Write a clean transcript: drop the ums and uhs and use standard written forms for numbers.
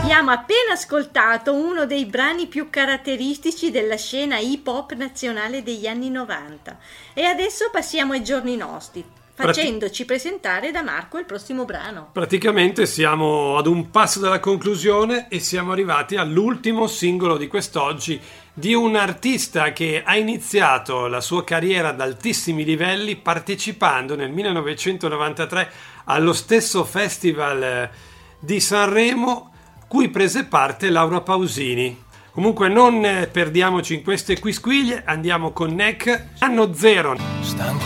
Abbiamo appena ascoltato uno dei brani più caratteristici della scena hip hop nazionale degli anni 90 e adesso passiamo ai giorni nostri, facendoci presentare da Marco il prossimo brano. Praticamente siamo ad un passo dalla conclusione e siamo arrivati all'ultimo singolo di quest'oggi, di un artista che ha iniziato la sua carriera ad altissimi livelli partecipando nel 1993 allo stesso festival di Sanremo cui prese parte Laura Pausini. Comunque non perdiamoci in queste quisquiglie, andiamo con Neck, anno zero. Stanco